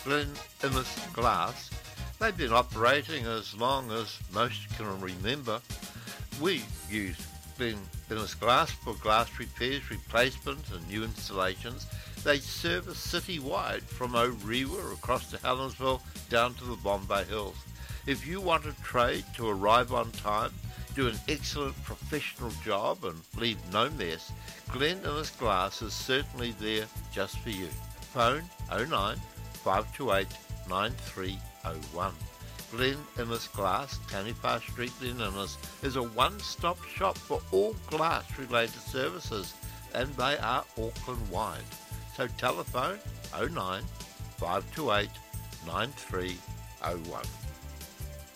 Glen Innes Glass. They've been operating as long as most can remember. We use Glen Innes Glass for glass repairs, replacements and new installations. They service city-wide from Orewa across to Helensville down to the Bombay Hills. If you want a trade to arrive on time, do an excellent professional job and leave no mess, Glen Innes Glass is certainly there just for you. Phone 09 528 9301. Glen Innes Glass, Taniwha Street, Glen Innes, is a one-stop shop for all glass-related services, and they are Auckland-wide. So telephone 09 528 9301.